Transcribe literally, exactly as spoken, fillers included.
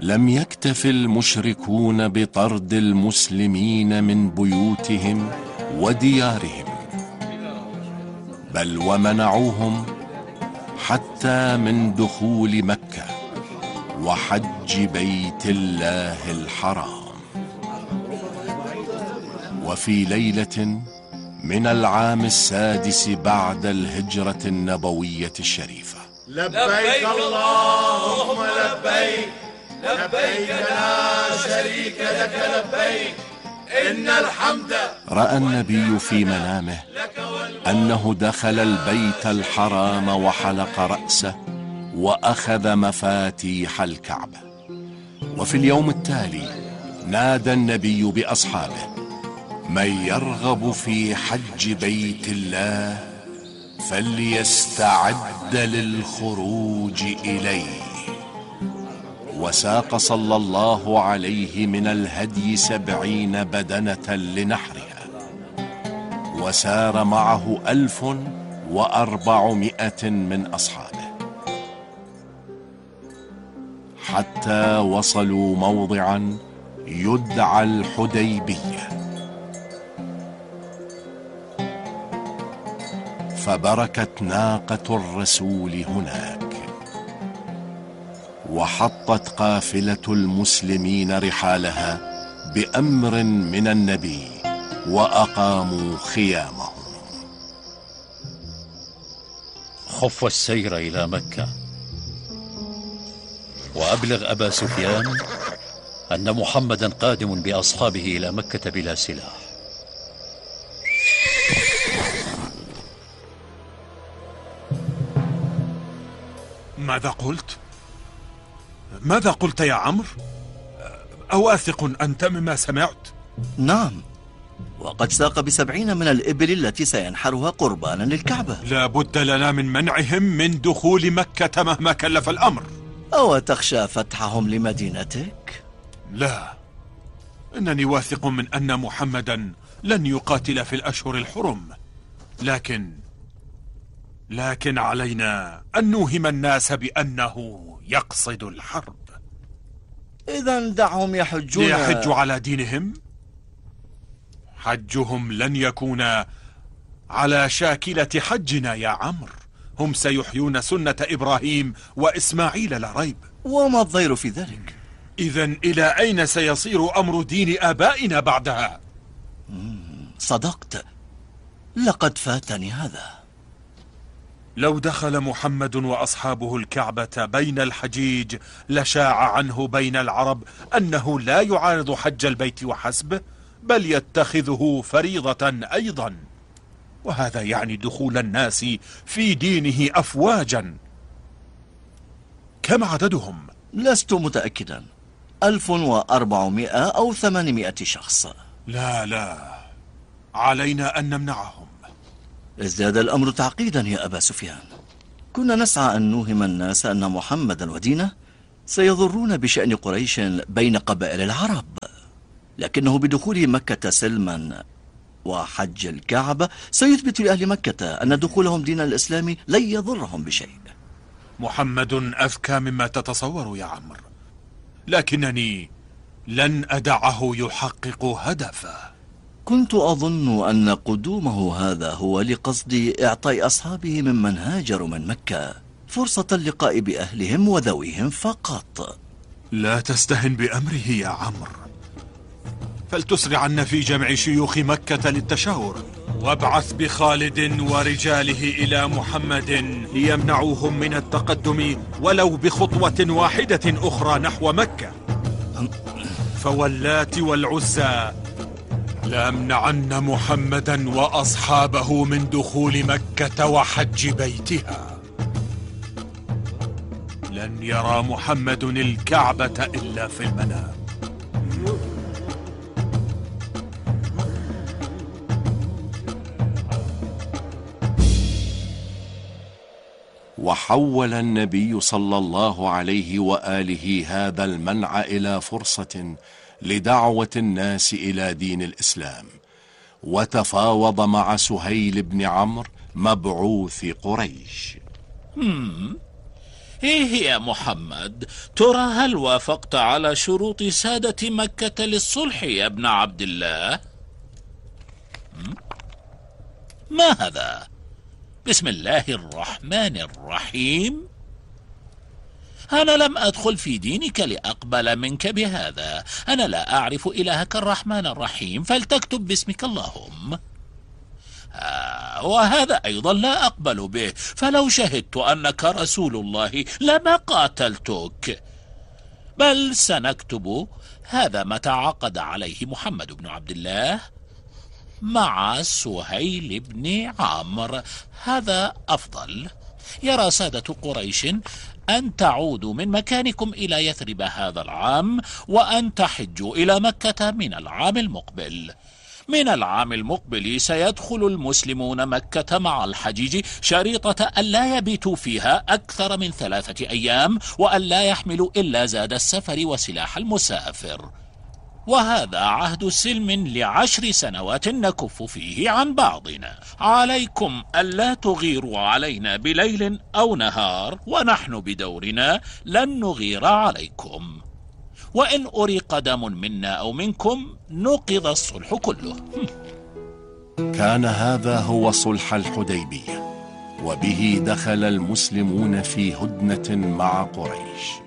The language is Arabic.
لم يكتف المشركون بطرد المسلمين من بيوتهم وديارهم، بل ومنعوهم حتى من دخول مكة وحج بيت الله الحرام. وفي ليلة من العام السادس بعد الهجرة النبوية الشريفة، لبيك اللهم لبيك، لبيك لا شريك لك لبيك، إن الحمد. رأى النبي في منامه أنه دخل البيت الحرام وحلق رأسه وأخذ مفاتيح الكعبة. وفي اليوم التالي نادى النبي بأصحابه: من يرغب في حج بيت الله فليستعد للخروج إليه. وساق صلى الله عليه من الهدي سبعين بدنة لنحرها، وسار معه ألف وأربعمائة من أصحابه، حتى وصلوا موضعا يدعى الحديبية. فبركت ناقة الرسول هناك، وحطت قافلة المسلمين رحالها بأمر من النبي، وأقاموا خيامهم. خف السير إلى مكة، وأبلغ أبا سفيان أن محمدا قادم بأصحابه إلى مكة بلا سلاح. ماذا قلت؟ ماذا قلت يا عمرو؟ أواثق أنت مما سمعت؟ نعم، وقد ساق بسبعين من الإبل التي سينحرها قربانا للكعبة. لا بد لنا من منعهم من دخول مكة مهما كلف الأمر. أو تخشى فتحهم لمدينتك؟ لا، إنني واثق من أن محمدا لن يقاتل في الأشهر الحرم، لكن لكن علينا أن نوهم الناس بأنه يقصد الحرب. إذن دعهم يحجون. ليحجوا على دينهم؟ حجهم لن يكون على شاكلة حجنا يا عمرو، هم سيحيون سنة إبراهيم وإسماعيل لا ريب. وما الضير في ذلك؟ إذن إلى أين سيصير أمر دين آبائنا بعدها؟ صدقت، لقد فاتني هذا. لو دخل محمد وأصحابه الكعبة بين الحجيج لشاع عنه بين العرب أنه لا يعارض حج البيت وحسب، بل يتخذه فريضة أيضا، وهذا يعني دخول الناس في دينه أفواجا. كم عددهم؟ لست متأكدا، ألف وأربعمائة أو ثمانمائة شخص. لا لا، علينا أن نمنعهم. ازداد الأمر تعقيدا يا أبا سفيان. كنا نسعى أن نوهم الناس أن محمدا ودينه سيضرون بشأن قريش بين قبائل العرب، لكنه بدخوله مكة سلما وحج الكعبة سيثبت لأهل مكة أن دخولهم دين الإسلام لن يضرهم بشيء. محمد أذكى مما تتصور يا عمرو، لكنني لن أدعه يحقق هدفه. كنت أظن أن قدومه هذا هو لقصد إعطاء أصحابه ممن هاجروا من مكة فرصة اللقاء بأهلهم وذويهم فقط. لا تستهن بأمره يا عمرو، فلتسرعن في جمع شيوخ مكة للتشاور، وابعث بخالد ورجاله إلى محمد ليمنعوهم من التقدم ولو بخطوة واحدة أخرى نحو مكة. فواللات والعزى لأمنعن محمدا وأصحابه من دخول مكة وحج بيتها. لن يرى محمد الكعبة إلا في المنام. وحول النبي صلى الله عليه وآله هذا المنع إلى فرصة لدعوة الناس إلى دين الإسلام، وتفاوض مع سهيل بن عمرو مبعوث قريش. مم. إيه يا محمد، ترى هل وافقت على شروط سادة مكة للصلح يا ابن عبد الله؟ ما هذا؟ بسم الله الرحمن الرحيم. أنا لم أدخل في دينك لأقبل منك بهذا. أنا لا أعرف إلهك الرحمن الرحيم، فلتكتب باسمك اللهم. آه وهذا أيضا لا أقبل به، فلو شهدت أنك رسول الله لما قاتلتك، بل سنكتب هذا ما تعاقد عليه محمد بن عبد الله مع سهيل بن عمرو. هذا أفضل. يرى سادة قريش أن تعودوا من مكانكم إلى يثرب هذا العام، وأن تحجوا إلى مكة من العام المقبل. من العام المقبل سيدخل المسلمون مكة مع الحجيج شريطة أن لا يبيتوا فيها أكثر من ثلاثة أيام، وأن لا يحملوا إلا زاد السفر وسلاح المسافر. وهذا عهد سلم لعشر سنوات نكف فيه عن بعضنا. عليكم ألا تغيروا علينا بليل أو نهار، ونحن بدورنا لن نغير عليكم. وإن أريق دم منا أو منكم نقض الصلح كله. كان هذا هو صلح الحديبية، وبه دخل المسلمون في هدنة مع قريش.